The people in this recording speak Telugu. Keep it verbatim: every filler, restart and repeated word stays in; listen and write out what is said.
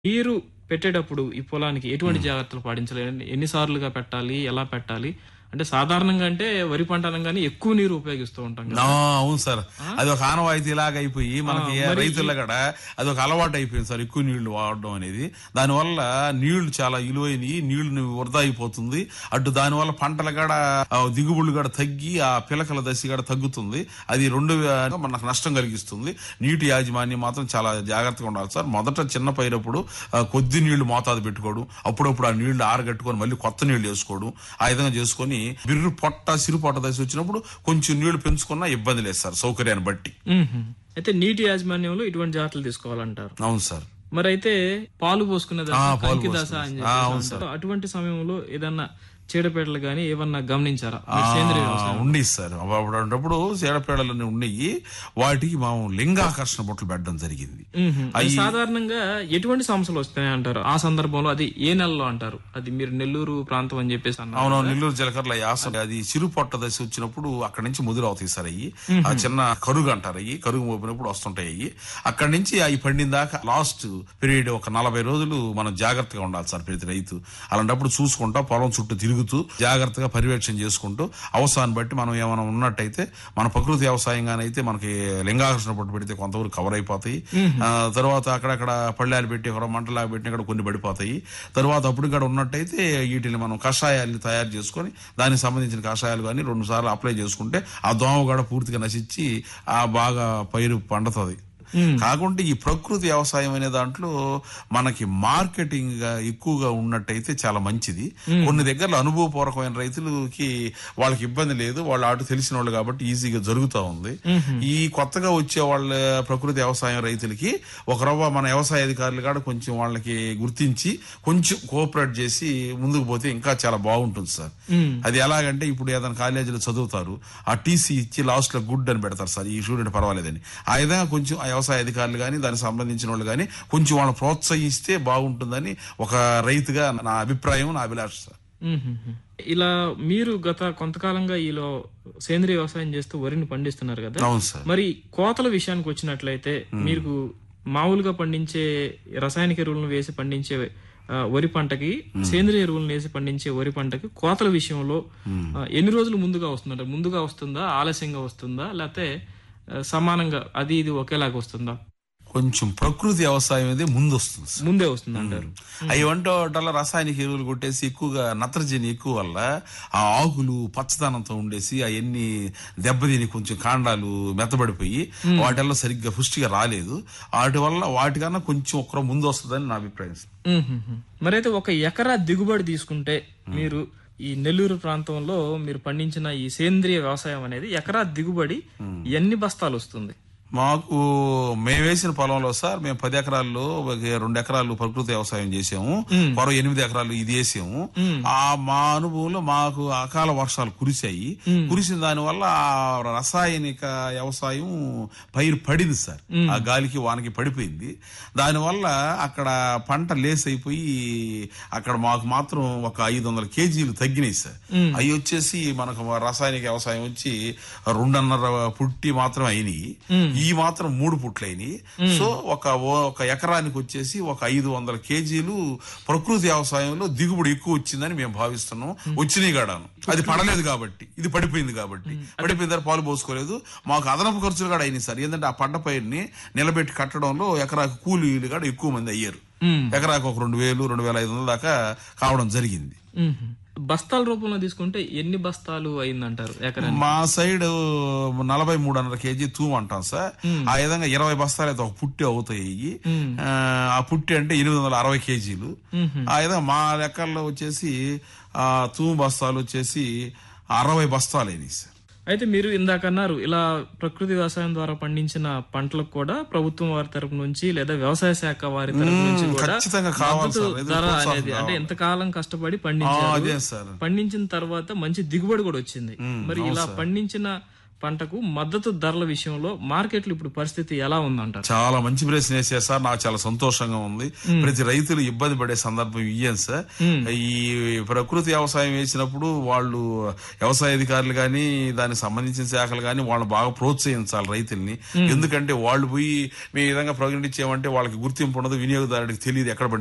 నీరు పెట్టేటప్పుడు ఈ పొలానికి ఎటువంటి జాగ్రత్తలు పాటించాలి? ఎన్ని సార్లుగా పెట్టాలి? ఎలా పెట్టాలి? అంటే సాధారణంగా అంటే వరి పంట అనగానే ఎక్కువ నీరు ఉపయోగిస్తూ ఉంటాం కదా. ఆ, అవును సార్. అది ఒక ఆనవాయితీ లాగా అయిపోయి మనకి మరి రైతుల కూడా అది ఒక అలవాటు అయిపోయింది సార్, ఎక్కువ నీళ్లు వాడడం అనేది. దానివల్ల నీళ్లు చాలా విలువైనవి, నీళ్లు వృధా అయిపోతుంది. అటు దానివల్ల పంటల కూడా దిగుబడులు కూడా తగ్గి ఆ పిలకల దశ కూడా తగ్గుతుంది. అది రెండు మనకు నష్టం కలిగిస్తుంది. నీటి యాజమాన్యం మాత్రం చాలా జాగ్రత్తగా ఉండాలి సార్. మొదట చిన్న పైరప్పుడు కొద్ది నీళ్లు మోతాదు పెట్టుకోవడం, అప్పుడప్పుడు ఆ నీళ్లు ఆరగట్టుకొని మళ్ళీ కొత్త నీళ్లు వేసుకోవడం, ఆ విధంగా చేసుకుని బిర్రు పొట్ట సిరు పొట్ట దశ వచ్చినప్పుడు కొంచెం నీళ్లు పెంచుకున్నా ఇబ్బంది లేదు సార్, సౌకర్యాన్ని బట్టి. అయితే నీటి యాజమాన్యంలో ఇటువంటి జాగ్రత్తలు తీసుకోవాలంటారు. అవును సార్. మరి అయితే పాలు పోసుకునే దశ, ఆ, పాలు కంకి దశ పోసుకునే అని దశ. ఆ, అవును చెప్పేసి సార్. అంటారు. అటువంటి సమయంలో ఏదన్నా చీడపీడలు గానీ ఏమన్నా గమనించారా మీరు సేంద్రియ వ్యవసాయం? ఉండేవి సార్. అప్పుడప్పుడు చీడపీడలన్నీ ఉన్నాయి. వాటికి మనం లింగాకర్షణ బొట్లు పెట్టడం జరిగింది. అది సాధారణంగా ఎటువంటి సమస్యలు వస్తాయి అంటారు ఆ సందర్భంలో? అది ఏ నెలలో అంటారు? అది మీరు నెల్లూరు ప్రాంతం అని చెప్పేసి అన్నారు. అవును, నెల్లూరు జలకర్ల యాస. అది చిరు పొట్ట దశ వచ్చినప్పుడు అక్కడి నుంచి ముదురవుతాయి సార్. అయ్యి ఆ చిన్న కరుగు అంటారు. అయ్యి కరుగు మోపినప్పుడు వస్తుంటాయి. అయ్యి అక్కడి నుంచి అవి పండిన దాకా లాస్ట్ పీరియడ్ ఒక నలభై రోజులు మనం జాగ్రత్తగా ఉండాలి సార్ ప్రతి రైతు. అలాంటప్పుడు చూసుకుంటా పొలం చుట్టూ తిరుగుతూ జాగ్రత్తగా పర్యవేక్షణ చేసుకుంటూ అవసరాన్ని బట్టి మనం ఏమైనా ఉన్నట్టయితే మన ప్రకృతి వ్యవసాయంగానైతే మనకి లింగాకర్షణ పట్టు పెడితే కొంతవరకు కవర్ అయిపోతాయి. తర్వాత అక్కడక్కడ పళ్ళాలు పెట్టి ఒక మంటలాగా పెట్టిన కూడా కొన్ని పడిపోతాయి. తర్వాత అప్పుడు ఇక్కడ ఉన్నట్టయితే వీటిని మనం కషాయాలు తయారు చేసుకొని దానికి సంబంధించిన కషాయాలు కానీ రెండు సార్లు అప్లై చేసుకుంటే ఆ దోమ కూడా పూర్తిగా నశించి ఆ బాగా పైరు పండుతుంది. కాకుంటే ఈ ప్రకృతి వ్యవసాయం అనే దాంట్లో మనకి మార్కెటింగ్ ఎక్కువగా ఉన్నట్టయితే చాలా మంచిది. కొన్ని దగ్గరలో అనుభవపూర్వకమైన రైతులకి వాళ్ళకి ఇబ్బంది లేదు, వాళ్ళు అటు తెలిసిన వాళ్ళు కాబట్టి ఈజీగా జరుగుతూ ఉంది. ఈ కొత్తగా వచ్చే వాళ్ళ ప్రకృతి వ్యవసాయం రైతులకి ఒక రవ్వ మన వ్యవసాయ అధికారులు కూడా కొంచెం వాళ్ళకి గుర్తించి కొంచెం కోఆపరేట్ చేసి ముందుకు పోతే ఇంకా చాలా బాగుంటుంది సార్. అది ఎలాగంటే ఇప్పుడు ఏదైనా కాలేజీలో చదువుతారు, ఆ టీసీ ఇచ్చి లాస్ట్ లో గుడ్ అని పెడతారు సార్, ఈ స్టూడెంట్ పర్వాలేదని. ఆ విధంగా కొంచెం వ్యవసాయ అధికారులు కానీ దానికి సంబంధించిన వాళ్ళు కానీ కొంచెం వాళ్ళని ప్రోత్సహిస్తే బాగుంటుందని ఒక రైతుగా నా అభిప్రాయం, నా అభిలాష సార్. ఇలా మీరు గత కొంతకాలంగా ఈలో సేంద్రియ వ్యవసాయం చేస్తూ వరిని పండిస్తున్నారు కదా. అవును సార్. మరి కోతల విషయానికి వచ్చినట్లయితే మీకు మామూలుగా పండించే రసాయనిక ఎరువులను వేసి పండించే వరి పంటకి సేంద్రియ ఎరువులను వేసి పండించే వరి పంటకి కోతల విషయంలో ఎన్ని రోజులు ముందుగా వస్తుందంట? ముందుగా వస్తుందా, ఆలస్యంగా వస్తుందా, లేకపోతే సమానంగా అది ఇది ఒకేలాగా వస్తుందా? కొంచెం ప్రకృతి వ్యవసాయం అనేది ముందు వస్తుంది, ముందే వస్తుంది అంటారు. అవి వంట రసాయనిక ఎరువులు కొట్టేసి ఎక్కువగా నత్రజని ఎక్కువ వల్ల ఆ ఆకులు పచ్చదనంతో ఉండేసి అవన్నీ దెబ్బతిని కొంచెం కాండాలు మెత్తబడిపోయి వాటిల్లో సరిగ్గా పుష్టిగా రాలేదు. వాటి వల్ల వాటికన్నా కొంచెం ఒక్కరో ముందు వస్తుందని నా అభిప్రాయం. మరి అయితే ఒక ఎకరా దిగుబడి తీసుకుంటే మీరు ఈ నెల్లూరు ప్రాంతంలో మీరు పండించిన ఈ సేంద్రియ వ్యవసాయం అనేది ఎకరా దిగుబడి ఎన్ని బస్తాలు వస్తుంది? మాకు మేము వేసిన పొలంలో సార్ మేము పది ఎకరాల్లో రెండు ఎకరాలు ప్రకృతి వ్యవసాయం చేసాము, మరో ఎనిమిది ఎకరాలు ఇది వేసాము. ఆ మా అనుభవంలో మాకు అకాల వర్షాలు కురిశాయి. కురిసిన దాని వల్ల ఆ రసాయనిక వ్యవసాయం పైరు పడింది సార్, ఆ గాలికి వానకి పడిపోయింది. దానివల్ల అక్కడ పంట లేస్ అయిపోయి అక్కడ మాకు మాత్రం ఒక ఐదు వందల కేజీలు తగ్గినాయి సార్. అవి వచ్చేసి మనకు రసాయనిక వ్యవసాయం వచ్చి రెండున్నర పుట్టి మాత్రం అయినాయి, ఈ మాత్రం మూడు పుట్లయినాయి. సో ఒక ఒక ఎకరానికి వచ్చేసి ఒక ఐదు వందల కేజీలు ప్రకృతి వ్యవసాయంలో దిగుబడి ఎక్కువ వచ్చిందని మేము భావిస్తున్నాం. వచ్చినాయి కాడాను, అది పడలేదు కాబట్టి, ఇది పడిపోయింది కాబట్టి. పడిపోయిన తర్వాత పాలు పోసుకోలేదు. మాకు అదనపు ఖర్చులు కూడా అయినాయి సార్. ఏంటంటే ఆ పంట పైరుని నిలబెట్టి కట్టడంలో ఎకరాకు కూలీలు కూడా ఎక్కువ మంది అయ్యారు. ఎకరాకు ఒక రెండు వేలు రెండు వేల ఐదు వందల దాకా కావడం జరిగింది. బస్తాల రూపంలో తీసుకుంటే ఎన్ని బస్తాలు అయిందంటారు ఎకరానికి? మా సైడ్ నలభై మూడున్నర కేజీ తూము అంటాం సార్. ఆ విధంగా ఇరవై బస్తాలు అయితే ఒక పుట్టి అవుతాయి. ఆ పుట్టి అంటే ఎనిమిది వందల అరవై కేజీలు. ఆ విధంగా మా లెక్కల్లో వచ్చేసి ఆ తూము బస్తాలు వచ్చేసి అరవై బస్తాలు అయినాయి సార్. అయితే మీరు ఇందాక అన్నారు ఇలా ప్రకృతి వ్యవసాయం ద్వారా పండించిన పంటలకు కూడా ప్రభుత్వం వారి తరపు నుంచి లేదా వ్యవసాయ శాఖ వారి తరపు నుంచి కూడా మద్దతు ధర అనేది, అంటే ఎంతకాలం కష్టపడి పండించారు, పండించిన తర్వాత మంచి దిగుబడి కూడా వచ్చింది. మరి ఇలా పండించిన పంటకు మద్దతు ధరల విషయంలో మార్కెట్లు ఇప్పుడు పరిస్థితి ఎలా ఉందంటారు? చాలా మంచి ప్రశ్న వేసారు సార్. నాకు చాలా సంతోషంగా ఉంది. ప్రతి రైతులు ఇబ్బంది పడే సందర్భం ఇయ్యం సార్. ఈ ప్రకృతి వ్యవసాయం వేసినప్పుడు వాళ్ళు వ్యవసాయ అధికారులు గాని దానికి సంబంధించిన శాఖలు గాని వాళ్ళు బాగా ప్రోత్సహించాలి రైతుల్ని. ఎందుకంటే వాళ్ళు పోయి మీ విధంగా ప్రకటించామంటే వాళ్ళకి గుర్తింపు ఉండదు, వినియోగదారుడికి తెలియదు ఎక్కడ